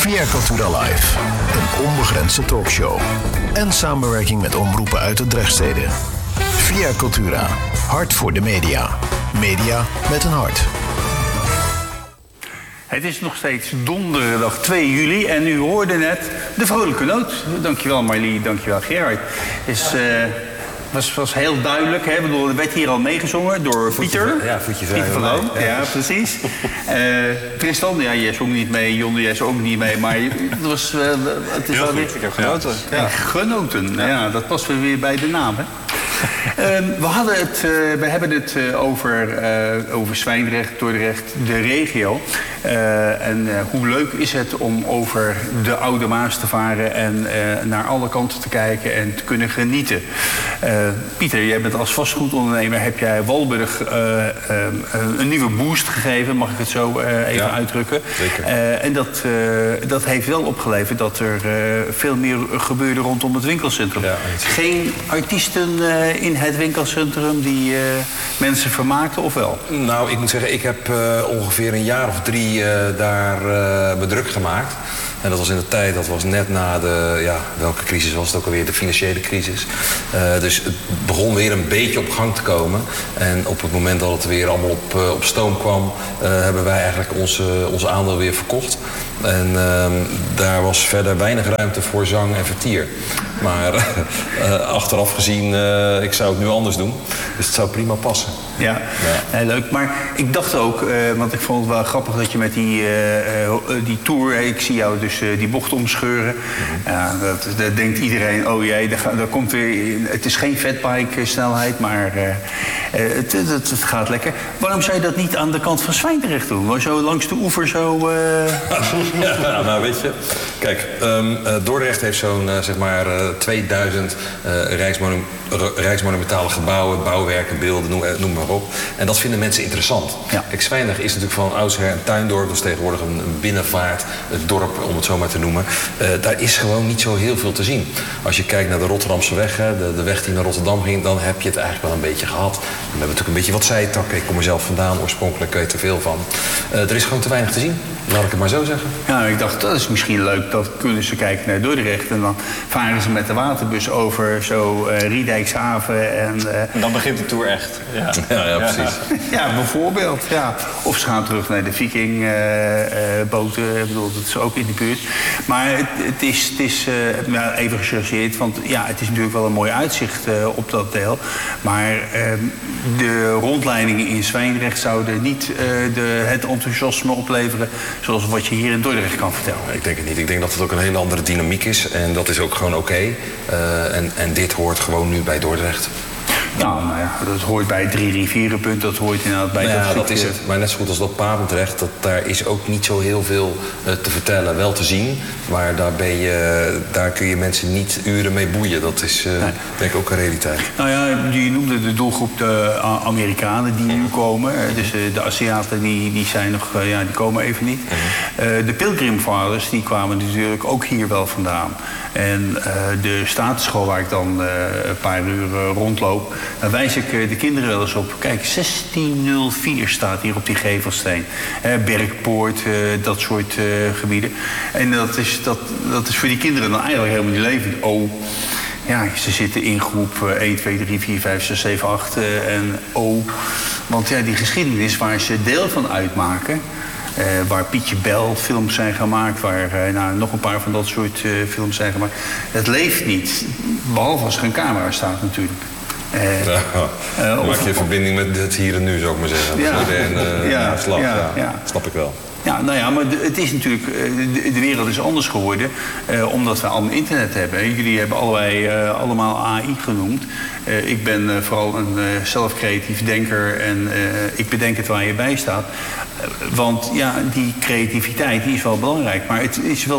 Via Cultura Live, een onbegrensde talkshow. En samenwerking met omroepen uit de Drechtsteden. Via Cultura, hart voor de media. Media met een hart. Het is nog steeds donderdag 2 juli en u hoorde net de vrolijke noot. Dankjewel Marlie, dankjewel Gerard. Was heel duidelijk, hè? Ik bedoel, er werd hier al meegezongen door Pieter. Ja, voetje vrij. Pieter van Loon, ja, precies. Tristan, ja, jij zong niet mee, Jonne, jij zong ook niet mee, maar het was... het is wel weer... Ik heb genoten. Ja, genoten, ja, dat past weer bij de naam, hè? We hebben het over Zwijndrecht, Dordrecht, de regio. Hoe leuk is het om over de Oude Maas te varen en naar alle kanten te kijken en te kunnen genieten. Pieter, jij bent als vastgoedondernemer, heb jij Walburg een nieuwe boost gegeven, mag ik het zo even uitdrukken. Zeker. En dat heeft wel opgeleverd dat er veel meer gebeurde rondom het winkelcentrum. Ja, geen artiesten in het winkelcentrum die mensen vermaakten, of wel? Nou, ik moet zeggen, ik heb ongeveer een jaar of 3 daar me druk gemaakt. En dat was in de tijd, dat was net na de, welke crisis was het ook alweer, de financiële crisis. Dus het begon weer een beetje op gang te komen. En op het moment dat het weer allemaal op stoom kwam, hebben wij eigenlijk onze aandeel weer verkocht. En daar was verder weinig ruimte voor zang en vertier. Maar achteraf gezien, ik zou het nu anders doen. Dus het zou prima passen. Ja, heel leuk. Maar ik dacht ook, want ik vond het wel grappig dat je met die tour, ik zie jou dus die bocht omscheuren. Ja, dat denkt iedereen, oh jee, daar komt weer, het is geen fatbike snelheid, maar het gaat lekker. Waarom zou je dat niet aan de kant van Zwijndrecht doen? Maar zo langs de oever zo... Ja, nou weet je, kijk, Dordrecht heeft zo'n 2000 rijksmonumentale gebouwen, bouwwerken, beelden, noem maar op. En dat vinden mensen interessant. Ja. Kijk, Zwijndrecht is natuurlijk van oudsher een tuindorp, dus tegenwoordig een binnenvaartdorp, om het zo maar te noemen. Daar is gewoon niet zo heel veel te zien. Als je kijkt naar de Rotterdamse weg, de weg die naar Rotterdam ging, dan heb je het eigenlijk wel een beetje gehad. We hebben natuurlijk een beetje wat zijtakken. Ik kom er zelf vandaan, oorspronkelijk weet er veel van. Er is gewoon te weinig te zien, laat ik het maar zo zeggen. Ja, ik dacht, dat is misschien leuk, dat kunnen ze kijken naar Dordrecht en dan varen ze met de waterbus over zo Riedijkshaven en dan begint de tour echt. Ja, precies. Ja, bijvoorbeeld. Ja. Of ze gaan terug naar de Vikingboten. Ik bedoel, dat is ook in de buurt. Maar het is even gechargeerd, want ja, het is natuurlijk wel een mooi uitzicht op dat deel. Maar de rondleidingen in Zwijndrecht zouden niet het enthousiasme opleveren zoals wat je hier in Dordrecht kan vertellen. Ik denk het niet. Ik denk dat het ook een hele andere dynamiek is. En dat is ook gewoon oké. En dit hoort gewoon nu bij Dordrecht. Nou ja, dat hoort bij 3 Rivierenpunt, dat hoort inderdaad bij... Ja, dat is het. Maar net zo goed als dat Papendrecht, daar is ook niet zo heel veel te vertellen. Wel te zien, maar daar kun je mensen niet uren mee boeien. Dat is denk ik ook een realiteit. Nou ja, je noemde de doelgroep de Amerikanen die nu komen. Dus de Aziaten die zijn nog, die komen even niet. De Pilgrimvaders die kwamen natuurlijk ook hier wel vandaan. En de Statenschool waar ik dan een paar uur rondloop, daar wijs ik de kinderen wel eens op. Kijk, 1604 staat hier op die gevelsteen. Bergpoort, dat soort gebieden. En dat is voor die kinderen dan eigenlijk helemaal niet levend. Oh, ja, ze zitten in groep 1, 2, 3, 4, 5, 6, 7, 8 en oh. Want ja, die geschiedenis waar ze deel van uitmaken, waar Pietje Bel films zijn gemaakt, waar nog een paar van dat soort films zijn gemaakt. Het leeft niet, behalve als er een camera staat natuurlijk. Maak je verbinding met het hier en nu, zou ik maar zeggen. Snap ik wel. Ja, nou ja, maar het is natuurlijk, de wereld is anders geworden, omdat we allemaal internet hebben. Jullie hebben allemaal AI genoemd. Ik ben vooral een zelfcreatief denker en ik bedenk het waar je bij staat. Want ja, die creativiteit die is wel belangrijk, maar het is wel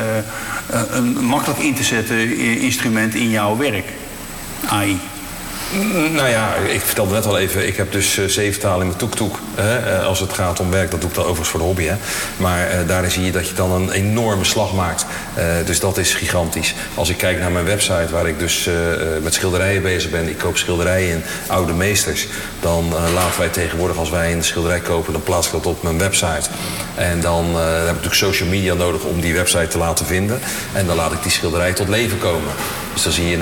een makkelijk in te zetten instrument in jouw werk, AI. Nou ja, ik vertelde net al even, ik heb dus 7 talen in mijn toektoek. Als het gaat om werk, dat doe ik dan overigens voor de hobby. Hè. Maar daarin zie je dat je dan een enorme slag maakt. Dus dat is gigantisch. Als ik kijk naar mijn website, waar ik dus met schilderijen bezig ben. Ik koop schilderijen in oude meesters. Dan laten wij tegenwoordig, als wij een schilderij kopen, dan plaats ik dat op mijn website. En dan heb ik natuurlijk social media nodig om die website te laten vinden. En dan laat ik die schilderij tot leven komen. Dus dan zie je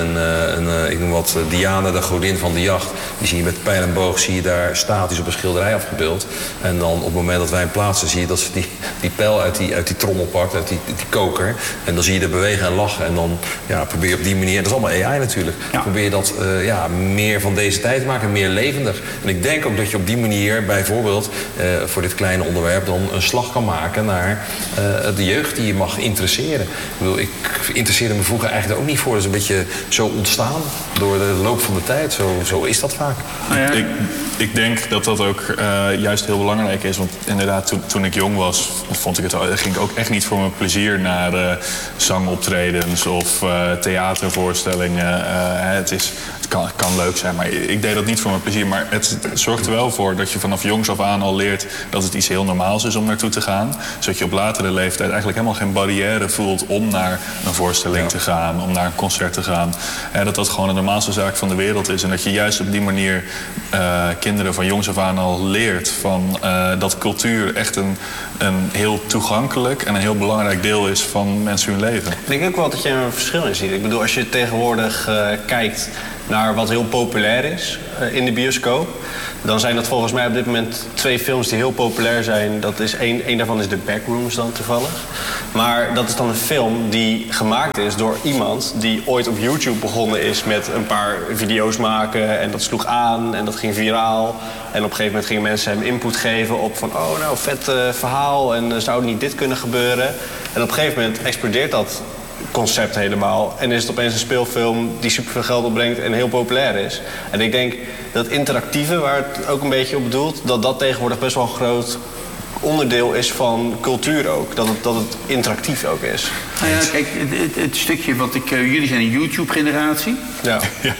ik noem wat, Diana, de godin van de jacht. Die zie je met pijl en boog, zie je daar statisch op een schilderij afgebeeld. En dan op het moment dat wij hem plaatsen, zie je dat ze die pijl uit die trommel pakt, uit die koker. En dan zie je er bewegen en lachen. En dan probeer je op die manier, dat is allemaal AI natuurlijk, probeer je dat meer van deze tijd te maken, meer levendig. En ik denk ook dat je op die manier bijvoorbeeld voor dit kleine onderwerp dan een slag kan maken naar de jeugd die je mag interesseren. Ik interesseerde me vroeger eigenlijk ook niet voor. Dat is een beetje zo ontstaan door de loop van de tijd. Zo is dat vaak. Nou ja. Ik denk dat dat ook juist heel belangrijk is. Want inderdaad, toen ik jong was, ging ik ook echt niet voor mijn plezier naar zangoptredens of theatervoorstellingen. Het kan leuk zijn, maar ik deed dat niet voor mijn plezier. Maar het zorgt er wel voor dat je vanaf jongs af aan al leert dat het iets heel normaals is om naartoe te gaan. Zodat je op latere leeftijd eigenlijk helemaal geen barrière voelt om naar een voorstelling te gaan, om naar een concert te gaan. Dat gewoon de normaalste zaak van de wereld is. En dat je juist op die manier kinderen van jongs af aan al leert van dat cultuur echt een heel toegankelijk en een heel belangrijk deel is van mensen hun leven. Ik denk ook wel dat je er een verschil in ziet. Ik bedoel, als je tegenwoordig kijkt naar wat heel populair is in de bioscoop, dan zijn dat volgens mij op dit moment 2 films die heel populair zijn. Dat is één daarvan is The Backrooms dan toevallig. Maar dat is dan een film die gemaakt is door iemand die ooit op YouTube begonnen is met een paar video's maken. En dat sloeg aan en dat ging viraal. En op een gegeven moment gingen mensen hem input geven op van vet verhaal en zou niet dit kunnen gebeuren. En op een gegeven moment explodeert dat concept helemaal. En is het opeens een speelfilm die superveel geld opbrengt en heel populair is. En ik denk dat interactieve, waar het ook een beetje op bedoelt, dat tegenwoordig best wel een groot onderdeel is van cultuur ook. Dat het interactief ook is. Nou ja, kijk, het stukje wat jullie zijn een YouTube-generatie. Ja,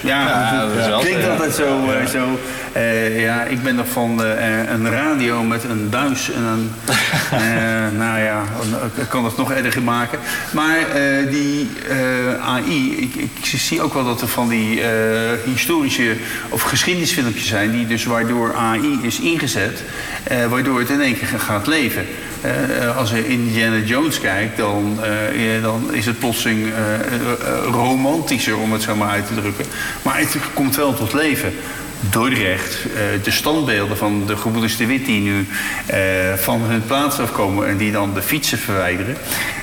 dat is wel. Klinkt altijd zo. Ik ben nog van een radio met een buis en een. Ik kan dat nog erger maken. Maar die AI, ik zie ook wel dat er van die historische of geschiedenisfilmpjes zijn die dus waardoor AI is ingezet, waardoor het in één keer gaat leven. Als je Indiana Jones kijkt, dan is het plotseling romantischer, om het zo maar uit te drukken. Maar het komt wel tot leven. Dordrecht, de standbeelden van de gebroeders de Wit die nu van hun plaats afkomen en die dan de fietsen verwijderen.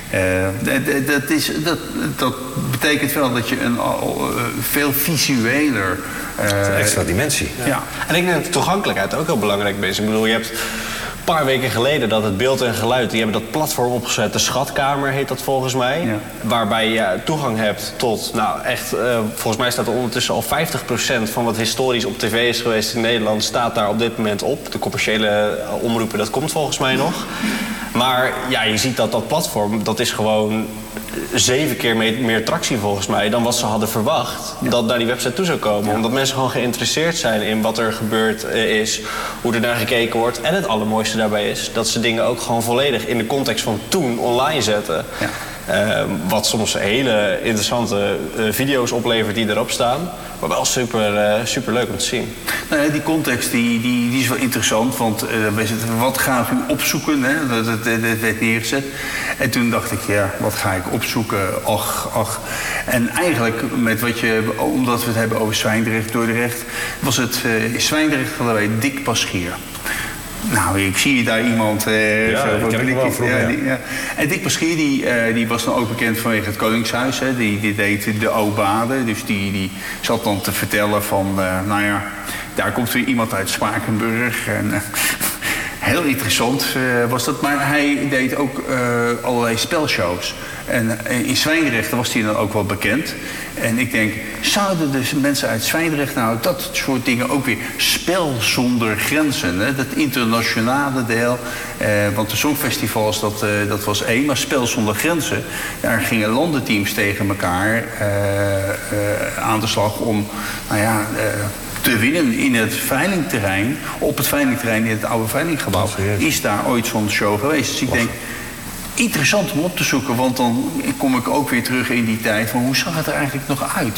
Dat betekent wel dat je een veel visueler een extra dimensie. Ja. En ik denk dat de toegankelijkheid ook heel belangrijk is. Ik bedoel, je hebt een paar weken geleden dat het beeld en geluid, die hebben dat platform opgezet, de Schatkamer heet dat volgens mij. Ja. Waarbij je toegang hebt tot, volgens mij staat er ondertussen al 50% van wat historisch op tv is geweest in Nederland, staat daar op dit moment op. De commerciële omroepen, dat komt volgens mij nog. Maar je ziet dat platform, dat is gewoon 7 keer meer tractie volgens mij dan wat ze hadden verwacht dat naar die website toe zou komen. Ja. Omdat mensen gewoon geïnteresseerd zijn in wat er gebeurd is, hoe er naar gekeken wordt. En het allermooiste daarbij is dat ze dingen ook gewoon volledig in de context van toen online zetten. Ja. Wat soms hele interessante video's oplevert die erop staan. Maar wel super leuk om te zien. Nou ja, die context die is wel interessant. Want wat gaat u opzoeken? Hè? Dat werd neergezet. En toen dacht ik, wat ga ik opzoeken? Ach. En eigenlijk, omdat we het hebben over Zwijndrecht, Dordrecht, was het Zwijndrecht hadden wij Dick Paschier. Nou, ik zie daar iemand. En Dick Paschier die was dan ook bekend vanwege het Koningshuis. Hè. Die deed de Obade. Dus die zat dan te vertellen van, daar komt weer iemand uit Spakenburg. En, heel interessant was dat. Maar hij deed ook allerlei spelshows. En in Zwijndrecht was hij dan ook wel bekend. En ik denk, zouden dus mensen uit Zwijndrecht nou dat soort dingen ook weer spel zonder grenzen, hè? Dat internationale deel. Want de songfestivals, dat was één, maar spel zonder grenzen. Daar gingen landenteams tegen elkaar aan de slag om, te winnen in het veilingterrein, op het veilingterrein in het oude veilinggebouw, is daar ooit zo'n show geweest. Dus ik denk, interessant om op te zoeken, want dan kom ik ook weer terug in die tijd van hoe zag het er eigenlijk nog uit?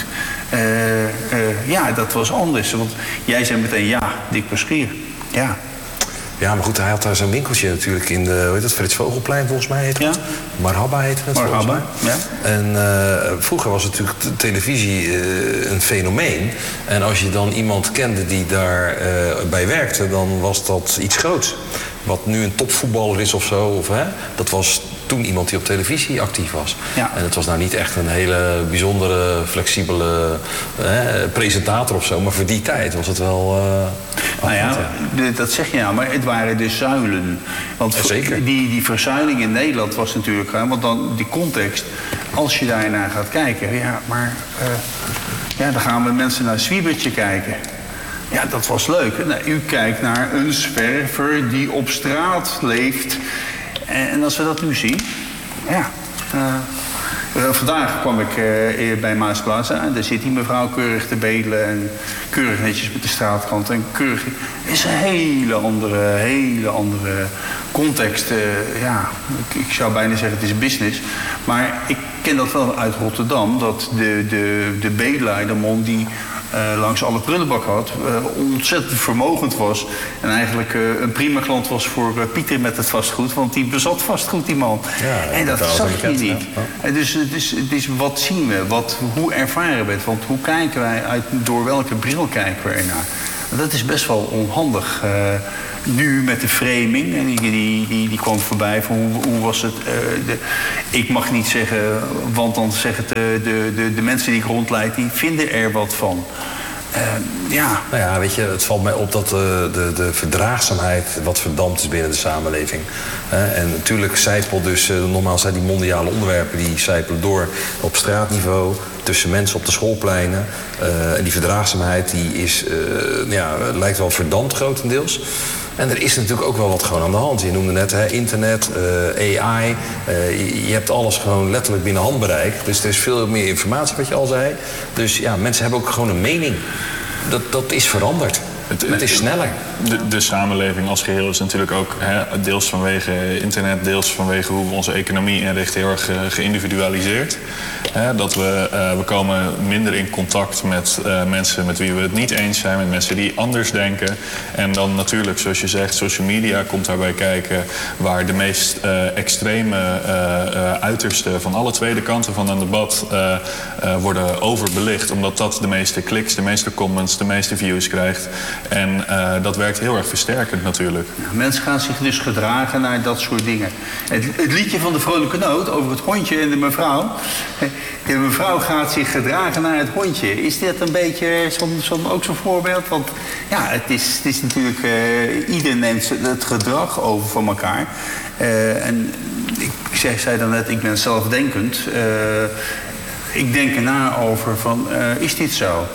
Ja, dat was anders. Want jij zei meteen, ja, Dick Paschier. Ja. Ja, maar goed, hij had daar zijn winkeltje natuurlijk in de, hoe heet het, Frits Vogelplein volgens mij heet het. Ja. Marhaba heette het volgens mij. Ja. En vroeger was natuurlijk de televisie een fenomeen. En als je dan iemand kende die daar bij werkte, dan was dat iets groots. Wat nu een topvoetballer is of zo, of, dat was toen iemand die op televisie actief was. Ja. En het was nou niet echt een hele bijzondere, flexibele presentator of zo. Maar voor die tijd was het wel... nou ja, dat zeg je nou, maar het waren de zuilen. Want zeker. Die verzuiling in Nederland was natuurlijk... want dan die context, als je daarnaar gaat kijken... ja, maar dan gaan we mensen naar Zwiebertje kijken... Ja, dat was leuk. Nou, u kijkt naar een zwerver die op straat leeft. En als we dat nu zien... Ja... vandaag kwam ik bij Maasplaza. Daar zit die mevrouw keurig te bedelen. En keurig netjes met de straatkant. En keurig... is een hele andere context. Ja, ik zou bijna zeggen het is business. Maar ik ken dat wel uit Rotterdam. Dat de bedelaar, de man die... langs alle prullenbak had, ontzettend vermogend was. En eigenlijk een prima klant was voor Pieter met het vastgoed. Want die bezat vastgoed, die man. Ja, en dat zag je niet. Ja. Dus het is wat zien we, hoe ervaren we het? Want hoe kijken wij door welke bril kijken we ernaar? Dat is best wel onhandig. Nu met de framing, en die kwam voorbij van hoe was het... ik mag niet zeggen, want dan zeggen de mensen die ik rondleid... die vinden er wat van. Ja. Nou ja, weet je, het valt mij op dat de verdraagzaamheid wat verdampt is binnen de samenleving. En natuurlijk zijpelt dus, normaal zijn die mondiale onderwerpen... die zijpelen door op straatniveau, tussen mensen op de schoolpleinen. En die verdraagzaamheid die is, lijkt wel verdampt grotendeels. En er is natuurlijk ook wel wat gewoon aan de hand. Je noemde net internet, AI. Je hebt alles gewoon letterlijk binnen handbereik. Dus er is veel meer informatie, wat je al zei. Dus ja, mensen hebben ook gewoon een mening. Dat is veranderd. Het is sneller. De samenleving als geheel is natuurlijk ook deels vanwege internet, deels vanwege hoe we onze economie inrichten, heel erg geïndividualiseerd. Dat we komen minder in contact met mensen met wie we het niet eens zijn, met mensen die anders denken. En dan natuurlijk, zoals je zegt, social media komt daarbij kijken, waar de meest extreme uitersten van alle twee kanten van een debat worden overbelicht, omdat dat de meeste kliks, de meeste comments, de meeste views krijgt. En dat werkt heel erg versterkend natuurlijk. Ja, mensen gaan zich dus gedragen naar dat soort dingen. Het liedje van de Vrolijke Noot over het hondje en de mevrouw. De mevrouw gaat zich gedragen naar het hondje. Is dit een beetje ook zo'n voorbeeld? Want ja, het is natuurlijk... ieder neemt het gedrag over van elkaar. En ik zei dan net, ik ben zelfdenkend. Ik denk erna over van, is dit zo?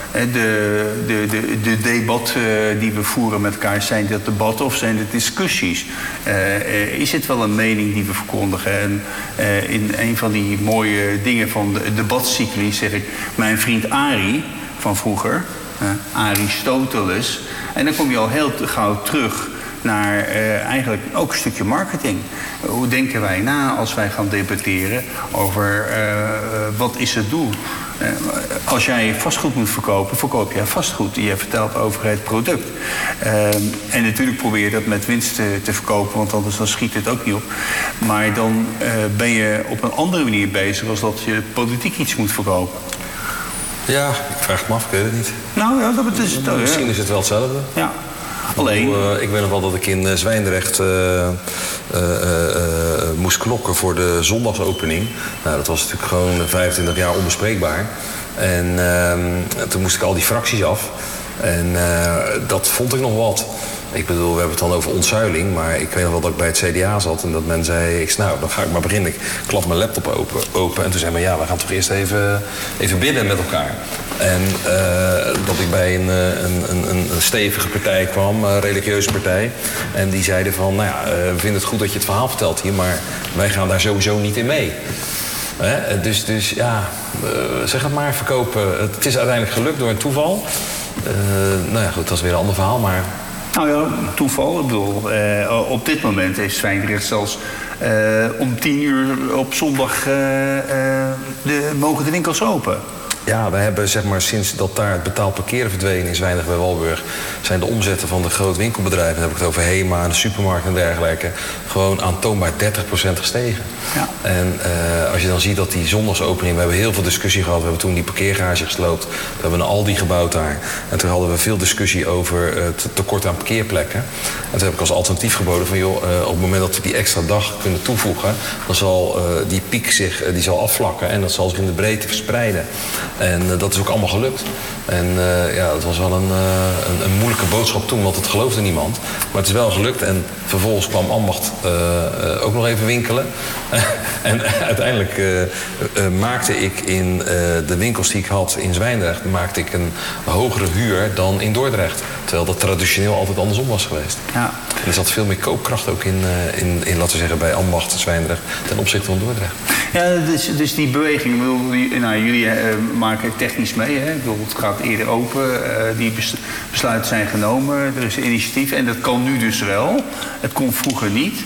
De debat die we voeren met elkaar, zijn dat debatten of zijn het discussies? Is het wel een mening die we verkondigen? En in een van die mooie dingen van de debatcycli zeg ik... mijn vriend Arie van vroeger, Aristoteles... en dan kom je al heel gauw terug naar eigenlijk ook een stukje marketing. Hoe denken wij na als wij gaan debatteren over wat is het doel? Als jij vastgoed moet verkopen, verkoop jij vastgoed. Je vertelt over het product. En natuurlijk probeer je dat met winst te verkopen, want anders dan schiet het ook niet op. Maar dan ben je op een andere manier bezig als dat je politiek iets moet verkopen. Ja, ik vraag het me af, ik weet het niet. Nou ja, dat is het. Misschien is het wel hetzelfde. Ja. Alleen... Ik weet nog wel dat ik in Zwijndrecht moest knokken voor de zondagsopening. Nou, dat was natuurlijk gewoon 25 jaar onbespreekbaar. En toen moest ik al die fracties af. En dat vond ik nog wat. Ik bedoel, we hebben het dan over ontzuiling, maar ik weet nog wel dat ik bij het CDA zat en dat men zei, nou, dan ga ik maar beginnen. Ik klap mijn laptop open en toen zei men, ja, we gaan toch eerst even bidden met elkaar. En dat ik bij een stevige partij kwam, een religieuze partij, en die zeiden van, nou ja, we vinden het goed dat je het verhaal vertelt hier, maar wij gaan daar sowieso niet in mee. Dus ja, zeg het maar, verkopen. Het is uiteindelijk gelukt door een toeval. Nou ja, goed, dat is weer een ander verhaal, maar... Nou ja, toeval. Ik bedoel, op dit moment is Zwijndrecht zelfs om 10:00 op zondag mogen de winkels open. Ja, we hebben zeg maar sinds dat daar het betaald parkeren verdwenen in Zwijndrecht bij Walburg, zijn de omzetten van de grote winkelbedrijven, dan heb ik het over Hema en de supermarkt en dergelijke, gewoon aantoonbaar 30% gestegen. Ja. En als je dan ziet dat die zondagsopening, we hebben heel veel discussie gehad, we hebben toen die parkeergarage gesloopt, we hebben een Aldi gebouwd daar. En toen hadden we veel discussie over het tekort aan parkeerplekken. En toen heb ik als alternatief geboden van joh, op het moment dat we die extra dag kunnen toevoegen, dan zal die piek die zal afvlakken en dat zal zich in de breedte verspreiden. En dat is ook allemaal gelukt. En ja, dat was wel een moeilijke boodschap toen, want het geloofde niemand. Maar het is wel gelukt. En vervolgens kwam Ambacht ook nog even winkelen. En uiteindelijk maakte ik in de winkels die ik had in Zwijndrecht, maakte ik een hogere huur dan in Dordrecht. Terwijl dat traditioneel altijd andersom was geweest. Ja. En er zat veel meer koopkracht ook in laten we zeggen, bij Ambacht Zwijndrecht ten opzichte van Dordrecht. Ja, dus die beweging, jullie maken technisch mee. Hè? Ik bedoel, het gaat eerder open, die besluiten zijn genomen, er is een initiatief en dat kan nu dus wel. Het kon vroeger niet.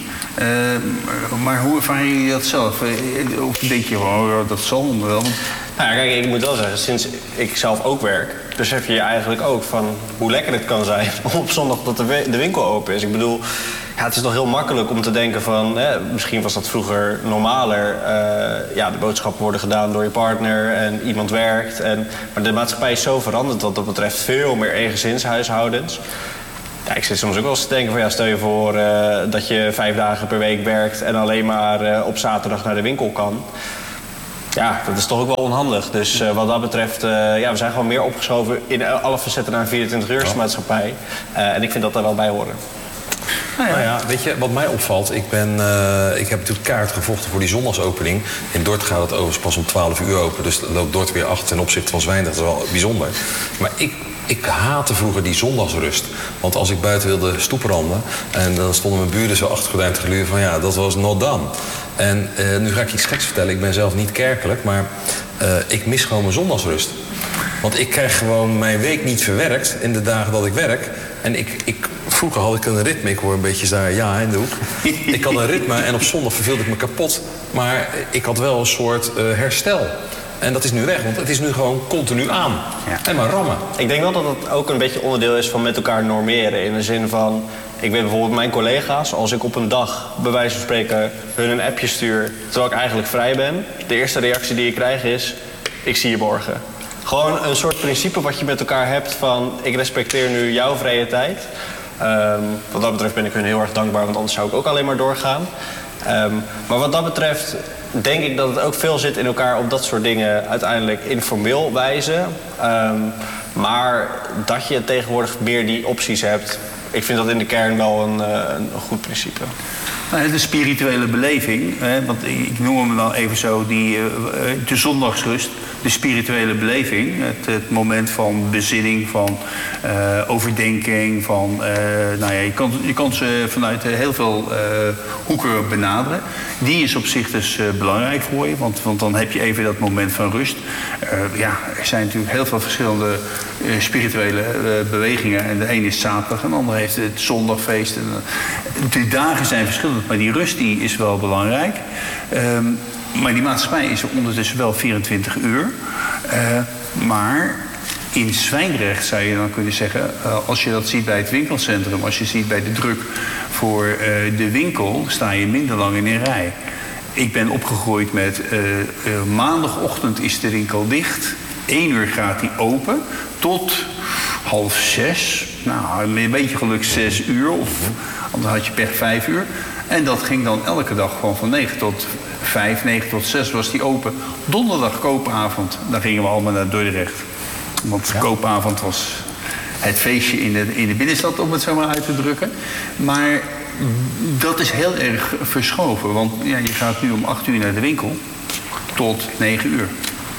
Maar hoe ervaren jullie dat zelf? Of denk je, dat zal wel? Nou ja, kijk, ik moet wel zeggen, sinds ik zelf ook werk, besef je eigenlijk ook van hoe lekker het kan zijn op zondag dat de winkel open is. Ik bedoel, ja, het is toch heel makkelijk om te denken van, misschien was dat vroeger normaler. De boodschappen worden gedaan door je partner en iemand werkt. Maar de maatschappij is zo veranderd wat dat betreft, veel meer eengezinshuishoudens. Ja, ik zit soms ook wel eens te denken van, stel je voor dat je 5 dagen per week werkt en alleen maar op zaterdag naar de winkel kan. Ja, dat is toch ook wel onhandig. Dus wat dat betreft, we zijn gewoon meer opgeschoven in alle facetten naar een 24-uursmaatschappij. En ik vind dat daar wel bij horen. Nou ja, weet je, wat mij opvalt, ik heb natuurlijk kaart gevochten voor die zondagsopening. In Dordrecht gaat het overigens pas om 12:00 open, dus loopt Dordrecht weer achter ten opzichte van Zwijndrecht. Dat is wel bijzonder. Maar ik haatte vroeger die zondagsrust. Want als ik buiten wilde stoepranden en dan stonden mijn buren zo achter het gordijn te gluren van ja, dat was not done. En nu ga ik iets geks vertellen. Ik ben zelf niet kerkelijk, maar ik mis gewoon mijn zondagsrust. Want ik krijg gewoon mijn week niet verwerkt in de dagen dat ik werk. En vroeger had ik een ritme, ik hoor een beetje daar ja in de hoek. Ik had een ritme en op zondag verveelde ik me kapot. Maar ik had wel een soort herstel. En dat is nu weg, want het is nu gewoon continu aan. Ja. En maar rammen. Ik denk wel dat het ook een beetje onderdeel is van met elkaar normeren. In de zin van, ik weet bijvoorbeeld mijn collega's, als ik op een dag, bij wijze van spreken, hun een appje stuur, terwijl ik eigenlijk vrij ben, de eerste reactie die ik krijg is, ik zie je morgen. Gewoon een soort principe wat je met elkaar hebt van, ik respecteer nu jouw vrije tijd. Wat dat betreft ben ik hun heel erg dankbaar, want anders zou ik ook alleen maar doorgaan. Maar wat dat betreft denk ik dat het ook veel zit in elkaar op dat soort dingen uiteindelijk informeel wijzen. Maar dat je tegenwoordig meer die opties hebt, ik vind dat in de kern wel een goed principe. De spirituele beleving, want ik noem hem dan even zo, de zondagsrust, de spirituele beleving, het moment van bezinning, van overdenking, van, je kan ze vanuit heel veel hoeken benaderen. Die is op zich dus belangrijk voor je, want dan heb je even dat moment van rust. Er zijn natuurlijk heel veel verschillende spirituele bewegingen. En de een is zaterdag en de ander heeft het zondagfeest. De dagen zijn verschillend, maar die rust die is wel belangrijk. Maar die maatschappij is ondertussen wel 24 uur. Maar in Zwijndrecht zou je dan kunnen zeggen, als je dat ziet bij het winkelcentrum, als je ziet bij de druk voor de winkel, sta je minder lang in een rij. Ik ben opgegroeid met maandagochtend is de winkel dicht. 1 uur gaat die open tot 5:30. Nou, met een beetje geluk 6 uur. Of anders had je per 5 uur. En dat ging dan elke dag gewoon van 9 tot 5, 9 tot 6 was die open. Donderdag koopavond, daar gingen we allemaal naar Dordrecht. Want koopavond was het feestje in de binnenstad, om het zo maar uit te drukken. Maar dat is heel erg verschoven. Want je gaat nu om 8 uur naar de winkel tot 9 uur.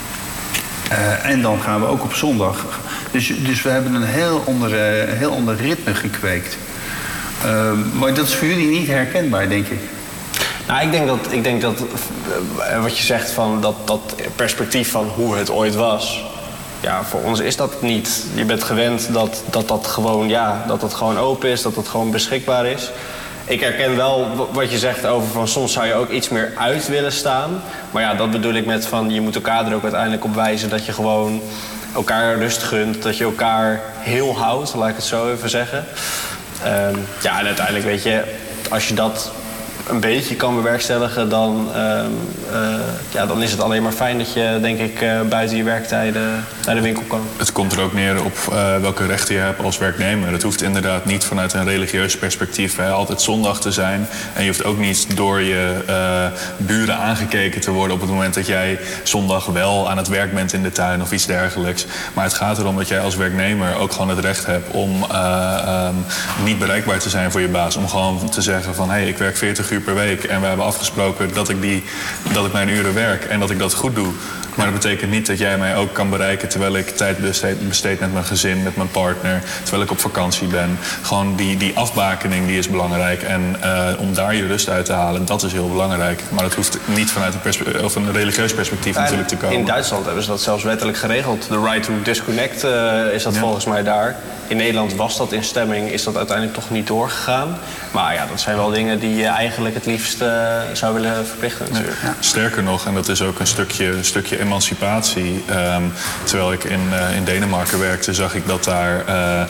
En dan gaan we ook op zondag. Dus we hebben een heel ander ritme gekweekt. Maar dat is voor jullie niet herkenbaar, denk ik. Nou, ik denk dat wat je zegt van dat perspectief van hoe het ooit was, ja, voor ons is dat niet. Je bent gewend dat gewoon open is, dat het gewoon beschikbaar is. Ik herken wel wat je zegt over van soms zou je ook iets meer uit willen staan. Maar ja, dat bedoel ik met van je moet elkaar er ook uiteindelijk op wijzen dat je gewoon elkaar rust gunt. Dat je elkaar heel houdt, laat ik het zo even zeggen. Ja, en uiteindelijk weet je, als je dat een beetje kan bewerkstelligen, dan is het alleen maar fijn dat je, denk ik, buiten je werktijden naar de winkel kan. Het komt er ook neer op welke rechten je hebt als werknemer. Het hoeft inderdaad niet vanuit een religieus perspectief altijd zondag te zijn. En je hoeft ook niet door je buren aangekeken te worden op het moment dat jij zondag wel aan het werk bent in de tuin of iets dergelijks. Maar het gaat erom dat jij als werknemer ook gewoon het recht hebt om niet bereikbaar te zijn voor je baas. Om gewoon te zeggen van ik werk 40 uur per week en we hebben afgesproken dat ik mijn uren werk en dat ik dat goed doe. Maar dat betekent niet dat jij mij ook kan bereiken terwijl ik tijd besteed met mijn gezin, met mijn partner, terwijl ik op vakantie ben. Gewoon die afbakening die is belangrijk en om daar je rust uit te halen, dat is heel belangrijk. Maar dat hoeft niet vanuit een religieus perspectief natuurlijk te komen. In Duitsland hebben ze dat zelfs wettelijk geregeld. De right to disconnect is dat volgens mij daar. In Nederland was dat in stemming, is dat uiteindelijk toch niet doorgegaan. Maar ja, dat zijn wel dingen die je eigenlijk het liefst zou willen verplichten natuurlijk. Ja. Sterker nog, en dat is ook een stukje emancipatie. Terwijl ik in Denemarken werkte, zag ik dat daar,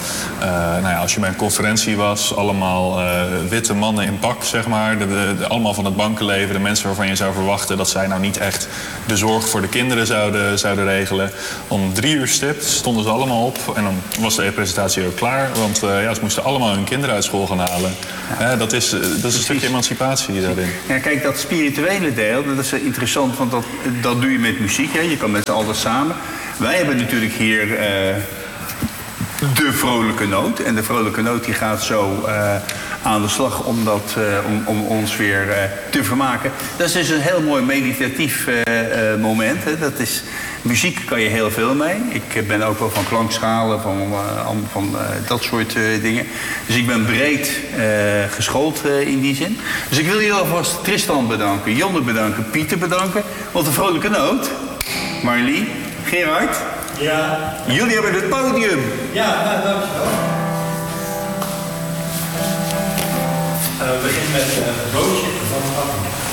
als je bij een conferentie was, allemaal witte mannen in pak, zeg maar. Allemaal van het bankenleven, de mensen waarvan je zou verwachten dat zij nou niet echt de zorg voor de kinderen zouden regelen. Om 3 uur stipt stonden ze allemaal op en dan was de presentatie ook klaar. Want ze moesten allemaal hun kinderen uit school gaan halen. Ja. Dat is een stukje emancipatie daarin. Ja, kijk, dat spirituele deel, dat is interessant, want dat doe je met muziek. Hè? Je kan met z'n allen samen. Wij hebben natuurlijk hier de Vrolijke Noot. En de Vrolijke Noot die gaat zo aan de slag om ons weer te vermaken. Dat is dus een heel mooi meditatief moment. Hè? Dat is, muziek kan je heel veel mee. Ik ben ook wel van klankschalen, van dat soort dingen. Dus ik ben breed geschoold in die zin. Dus ik wil jullie alvast Tristan bedanken, Jonne bedanken, Pieter bedanken. Want de Vrolijke Noot, Marlie, Gerard. Ja. Jullie hebben het podium. Ja, dankjewel. We beginnen met een broodje van